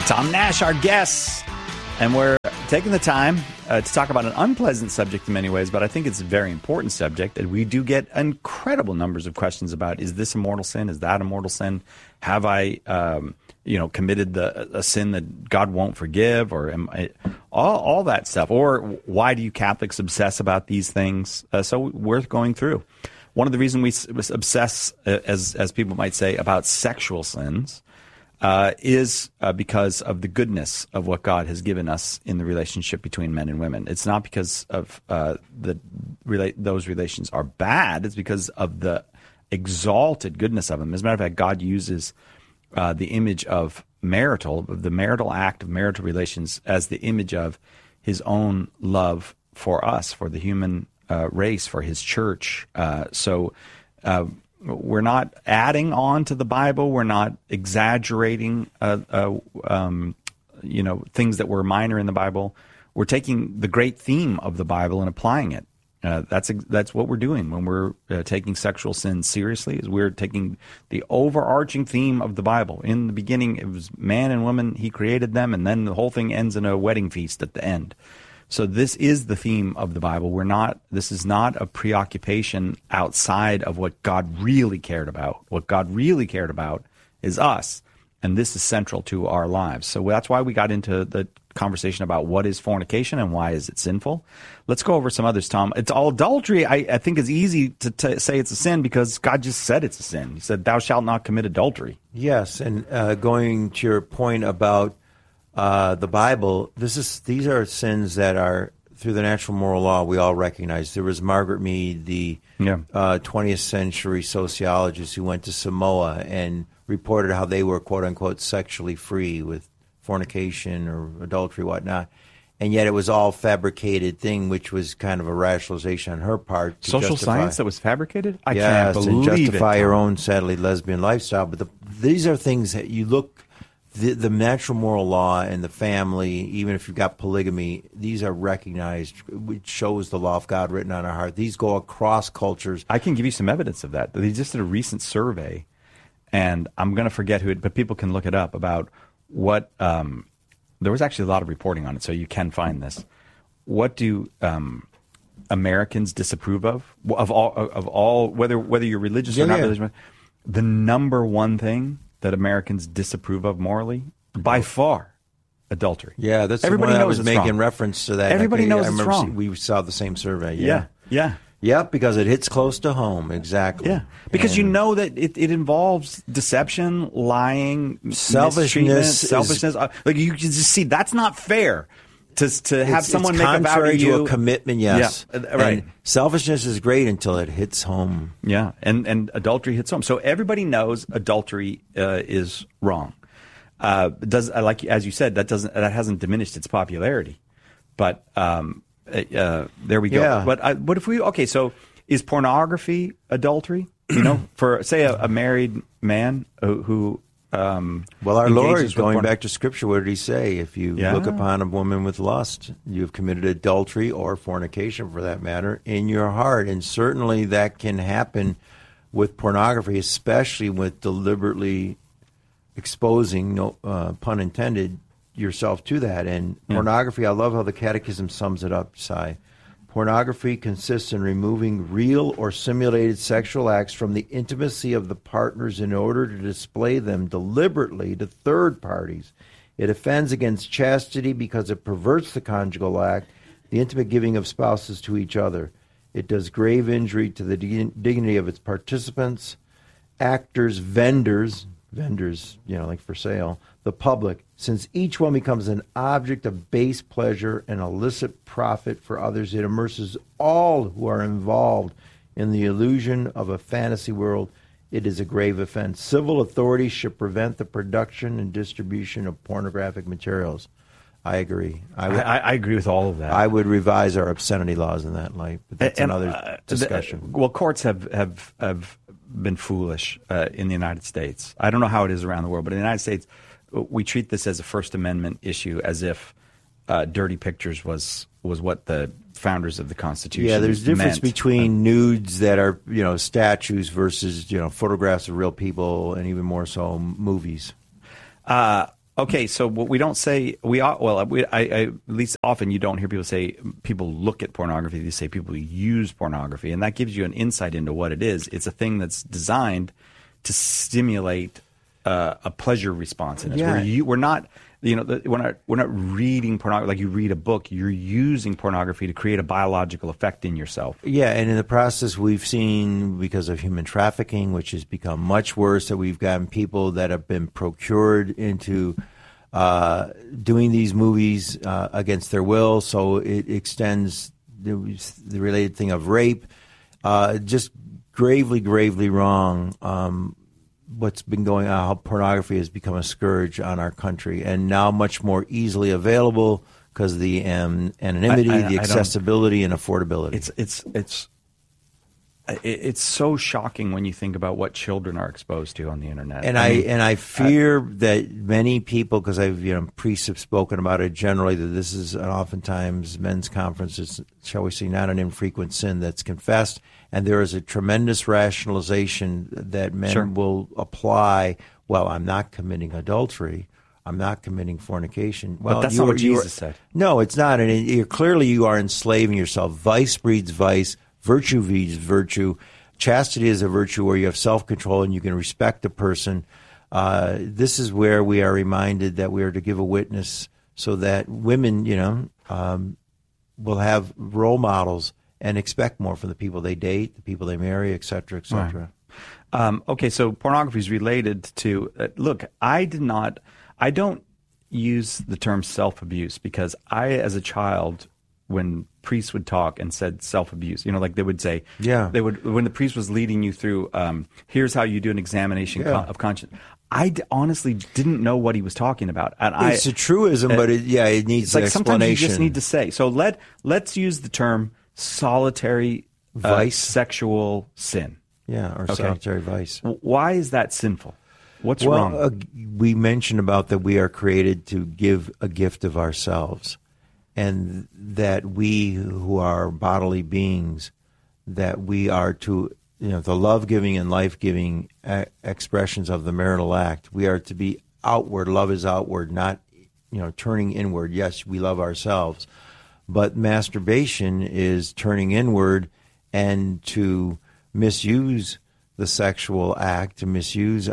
Tom Nash, our guest, and we're taking the time to talk about an unpleasant subject in many ways, but I think it's a very important subject, and we do get incredible numbers of questions about, is this a mortal sin? Is that a mortal sin? Have I, committed a sin that God won't forgive, or am I, all that stuff? Or why do you Catholics obsess about these things? So worth going through. One of the reasons we obsess, as people might say, about sexual sins is because of the goodness of what God has given us in the relationship between men and women. It's not because of those relations are bad. It's because of the exalted goodness of them. As a matter of fact, God uses the image of the marital act of marital relations as the image of his own love for us, for the human race, for his church. So we're not adding on to the Bible. We're not exaggerating, things that were minor in the Bible. We're taking the great theme of the Bible and applying it. That's what we're doing when we're taking sexual sin seriously. Is we're taking the overarching theme of the Bible. In the beginning, it was man and woman. He created them, and then the whole thing ends in a wedding feast at the end. So this is the theme of the Bible. This is not a preoccupation outside of what God really cared about. What God really cared about is us, and this is central to our lives. So that's why we got into the conversation about what is fornication and why is it sinful. Let's go over some others, Tom. It's all adultery. I think it's easy to say it's a sin because God just said it's a sin. He said, "Thou shalt not commit adultery." Yes, and going to your point about the Bible, these are sins that are, through the natural moral law, we all recognize. There was Margaret Mead, the 20th century sociologist who went to Samoa and reported how they were, quote unquote, sexually free with fornication or adultery, whatnot. And yet it was all fabricated thing, which was kind of a rationalization on her part. To Social justify, science that was fabricated? I yes, can't believe and justify it, her own, sadly, lesbian lifestyle. But these are things that you look... The natural moral law and the family, even if you've got polygamy, these are recognized, which shows the law of God written on our heart. These go across cultures. I can give you some evidence of that. They just did a recent survey, and I'm going to forget who it, but people can look it up, about what, there was actually a lot of reporting on it, so you can find this. What do Americans disapprove of all, whether you're religious or not religious? The number one thing that Americans disapprove of morally, by far, adultery. Yeah, that's everybody the one I knows was it's making wrong. Reference to that. Everybody knows it's wrong. We saw the same survey. Yeah. Yep, because it hits close to home. Exactly. Yeah, because you know that it involves deception, lying, selfishness. Like you can just see that's not fair. To have someone make a vow to you. Contrary to a commitment, yes. Yeah, right. And selfishness is great until it hits home. Yeah, and adultery hits home. So everybody knows adultery is wrong. Like as you said, that hasn't diminished its popularity. But there we go. Yeah. But if so is pornography adultery? For say a married man who well, our Lord, going back to Scripture, what did he say? If you look upon a woman with lust, you have committed adultery, or fornication for that matter, in your heart. And certainly that can happen with pornography, especially with deliberately exposing, no pun intended, yourself to that. And pornography, I love how the Catechism sums it up, Si. Pornography consists in removing real or simulated sexual acts from the intimacy of the partners in order to display them deliberately to third parties. It offends against chastity because it perverts the conjugal act, the intimate giving of spouses to each other. It does grave injury to the dignity of its participants, actors, vendors, like for sale, the public, since each one becomes an object of base pleasure and illicit profit for others. It immerses all who are involved in the illusion of a fantasy world. It is a grave offense. Civil authorities should prevent the production and distribution of pornographic materials. I agree. I agree with all of that. I would revise our obscenity laws in that light, but that's another discussion. Courts have been foolish in the United States. I don't know how it is around the world, but in the United States, we treat this as a First Amendment issue, as if dirty pictures was what the founders of the Constitution meant. Yeah, there's a difference between nudes that are statues versus photographs of real people, and even more so movies. Okay, so what we don't say, at least often you don't hear people say people look at pornography. They say people use pornography, and that gives you an insight into what it is. It's a thing that's designed to stimulate a pleasure response in us. Yeah. We're not, we're not reading pornography like you read a book. You're using pornography to create a biological effect in yourself. Yeah, and in the process, we've seen, because of human trafficking, which has become much worse, that we've gotten people that have been procured into doing these movies against their will. So it extends the related thing of rape. Just gravely, gravely wrong. What's been going on, how pornography has become a scourge on our country, and now much more easily available because of the anonymity, the accessibility, and affordability. It's so shocking when you think about what children are exposed to on the internet. And I fear that many people, because priests have spoken about it generally, that this is oftentimes men's conferences, shall we say, not an infrequent sin that's confessed. And there is a tremendous rationalization that men will apply. Well, I'm not committing adultery. I'm not committing fornication. Well, but that's not what Jesus said. No, it's not. And clearly you are enslaving yourself. Vice breeds vice. Virtue breeds virtue. Chastity is a virtue where you have self-control and you can respect a person. This is where we are reminded that we are to give a witness so that women, will have role models and expect more from the people they date, the people they marry, et cetera, et cetera. Right. Okay, so pornography is related to, look, I don't use the term self-abuse because as a child, when priests would talk and said self-abuse, like they would say, when the priest was leading you through, here's how you do an examination of conscience. I honestly didn't know what he was talking about. And it's a truism, but it needs an explanation. Sometimes you just need to say. So let's use the term solitary vice, sexual sin. Yeah, or solitary vice. Why is that sinful? What's wrong? We mentioned about that we are created to give a gift of ourselves, and that we who are bodily beings, that we are to, the love-giving and life-giving expressions of the marital act. We are to be outward. Love is outward, not, turning inward. Yes, we love ourselves. But masturbation is turning inward and to misuse the sexual act, to misuse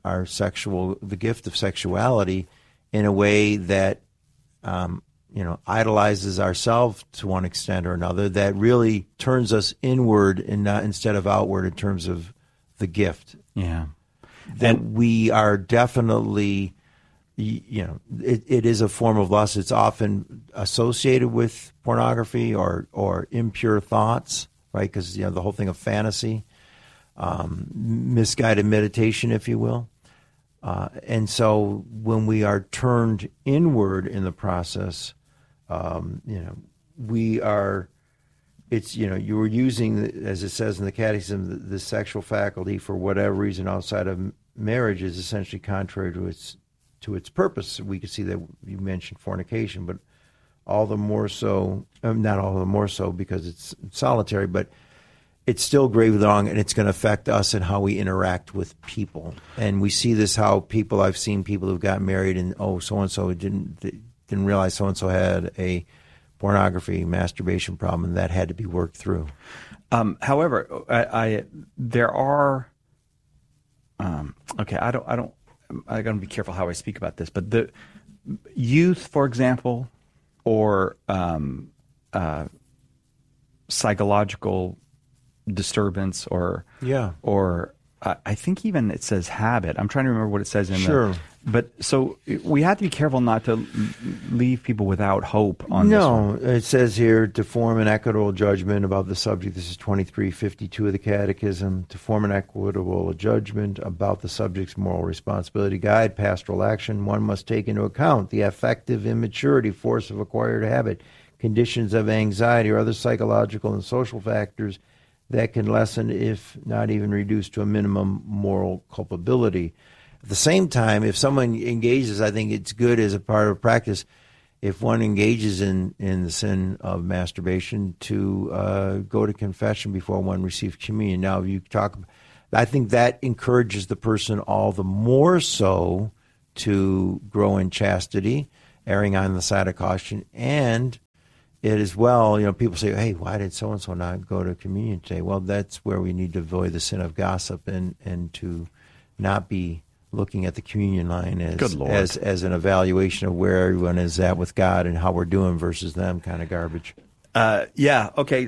the gift of sexuality in a way that, idolizes ourselves to one extent or another, that really turns us inward and not instead of outward in terms of the gift. Yeah. That we are definitely, it is a form of lust. It's often associated with pornography or impure thoughts, right? Because, the whole thing of fantasy, misguided meditation, if you will. And so when we are turned inward in the process, we are, you were using, as it says in the Catechism, the sexual faculty for whatever reason outside of marriage is essentially contrary to its purpose. We could see that you mentioned fornication, but all the more so, not all the more so because it's solitary, but it's still gravely wrong, and it's going to affect us and how we interact with people. And we see this I've seen people who've gotten married and, so-and-so didn't realize so-and-so had a pornography, masturbation problem, and that had to be worked through. However, there are, I'm going to be careful how I speak about this, but the youth, for example, or psychological disturbance or I think even it says habit. I'm trying to remember what it says in but so we have to be careful not to leave people without hope on this one. No, it says here to form an equitable judgment about the subject. This is 2352 of the Catechism. To form an equitable judgment about the subject's moral responsibility, guide pastoral action, one must take into account the affective immaturity, force of acquired habit, conditions of anxiety, or other psychological and social factors that can lessen, if not even reduce to a minimum, moral culpability. At the same time, if someone engages, I think it's good as a part of practice, if one engages in the sin of masturbation, to go to confession before one receives communion. Now, I think that encourages the person all the more so to grow in chastity, erring on the side of caution, and it as well, people say, hey, why did so-and-so not go to communion today? Well, that's where we need to avoid the sin of gossip and to not be looking at the communion line as an evaluation of where everyone is at with God and how we're doing versus them kind of garbage. Okay.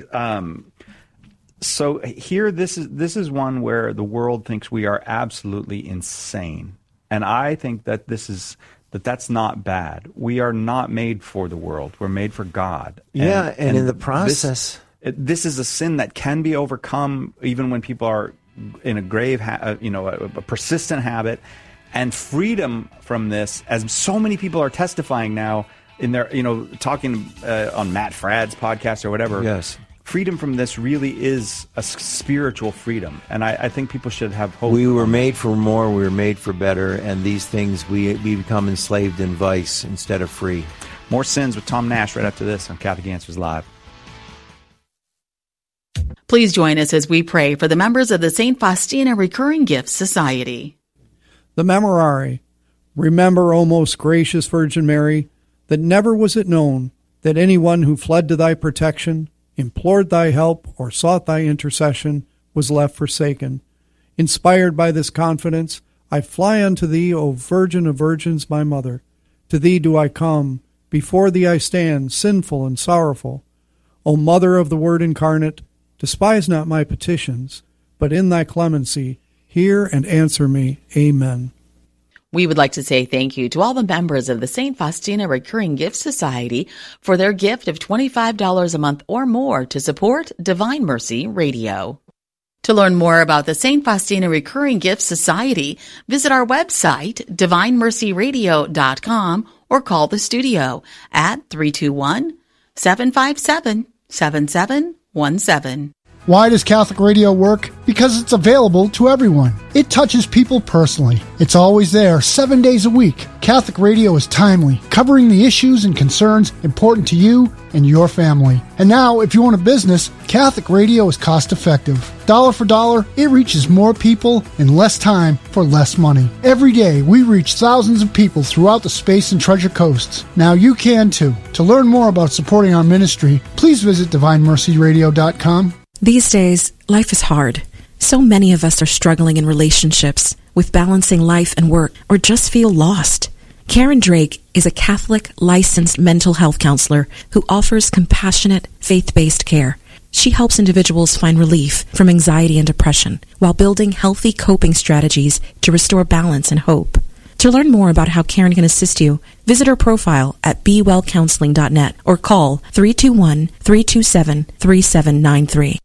So here, this is one where the world thinks we are absolutely insane. And I think that that's not bad. We are not made for the world. We're made for God. And in the process, this is a sin that can be overcome even when people are in a grave, a persistent habit, and freedom from this, as so many people are testifying now in their, talking on Matt Fradd's podcast or whatever. Yes. Freedom from this really is a spiritual freedom, and I think people should have hope. We were made for more, we were made for better, and these things, we become enslaved in vice instead of free. More Sins with Tom Nash right after this on Catholic Answers Live. Please join us as we pray for the members of the St. Faustina Recurring Gifts Society. The Memorare. Remember, O most gracious Virgin Mary, that never was it known that anyone who fled to thy protection, implored thy help, or sought thy intercession was left forsaken. Inspired by this confidence, I fly unto thee, O Virgin of Virgins, my Mother. To thee do I come, before thee I stand, sinful and sorrowful. O Mother of the Word incarnate, despise not my petitions, but in thy clemency hear and answer me. Amen. We would like to say thank you to all the members of the St. Faustina Recurring Gift Society for their gift of $25 a month or more to support Divine Mercy Radio. To learn more about the St. Faustina Recurring Gift Society, visit our website, divinemercyradio.com, or call the studio at 321-757-7717. Why does Catholic Radio work? Because it's available to everyone. It touches people personally. It's always there, 7 days a week. Catholic Radio is timely, covering the issues and concerns important to you and your family. And now, if you own a business, Catholic Radio is cost-effective. Dollar for dollar, it reaches more people in less time for less money. Every day, we reach thousands of people throughout the Space and Treasure Coasts. Now you can too. To learn more about supporting our ministry, please visit DivineMercyRadio.com. These days, life is hard. So many of us are struggling in relationships, with balancing life and work, or just feel lost. Karen Drake is a Catholic licensed mental health counselor who offers compassionate, faith-based care. She helps individuals find relief from anxiety and depression while building healthy coping strategies to restore balance and hope. To learn more about how Karen can assist you, visit her profile at BeWellCounseling.net or call 321-327-3793.